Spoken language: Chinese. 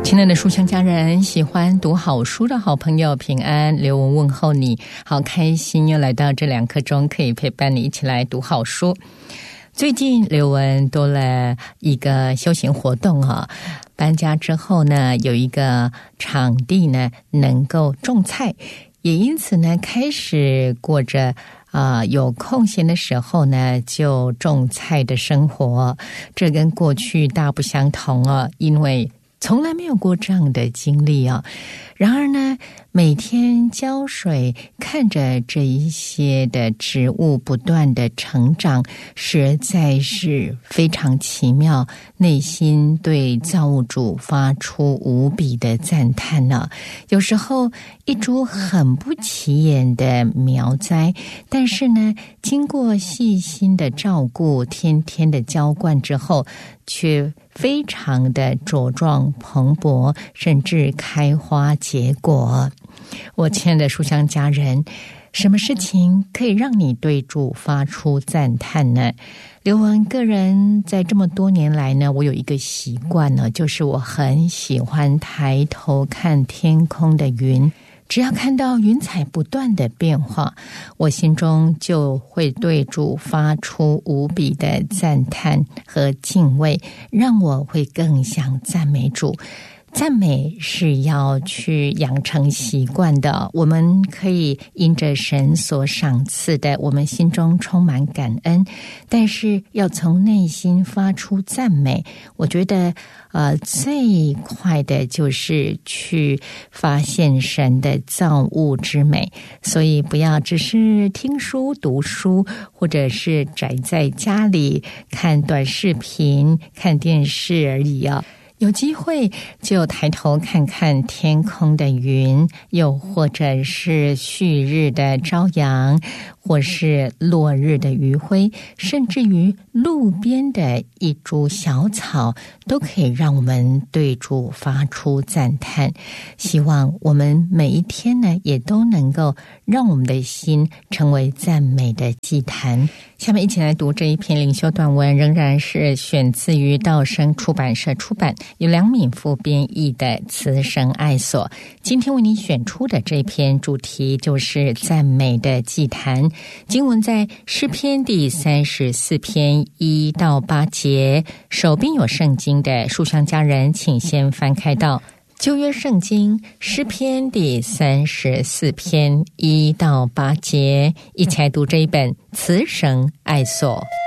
亲爱的书香家人，喜欢读好书的好朋友平安，刘文问候你，好开心又来到这2刻钟可以陪伴你一起来读好书。最近刘文多了一个休闲活动搬家之后呢，有一个场地呢能够种菜，也因此呢开始过着有空闲的时候呢就种菜的生活。这跟过去大不相同因为从来没有过这样的经历然而呢，每天浇水，看着这一些的植物不断的成长，实在是非常奇妙，内心对造物主发出无比的赞叹有时候一株很不起眼的苗栽，但是呢，经过细心的照顾，天天的浇灌之后，却非常的茁壮蓬勃，甚至开花结果。我亲爱的书香家人，什么事情可以让你对主发出赞叹呢？刘文个人在这么多年来呢，我有一个习惯呢，就是我很喜欢抬头看天空的云。只要看到云彩不断的变化，我心中就会对主发出无比的赞叹和敬畏，让我会更想赞美主。赞美是要去养成习惯的，我们可以因着神所赏赐的，我们心中充满感恩，但是要从内心发出赞美。我觉得最快的就是去发现神的造物之美，所以不要只是听书读书，或者是宅在家里看短视频看电视而已有机会就抬头看看天空的云，又或者是旭日的朝阳，或是落日的余晖，甚至于路边的一株小草，都可以让我们对主发出赞叹。希望我们每一天呢，也都能够让我们的心成为赞美的祭坛。下面一起来读这一篇灵修短文，仍然是选自于道生出版社出版，由梁敏夫编译的《慈神爱所》。今天为你选出的这篇主题就是赞美的祭坛。经文在诗篇第34篇1到8节。手边有圣经的书香家人，请先翻开到旧约圣经诗篇第34篇1到8节，一起来读这一本《慈神爱所》。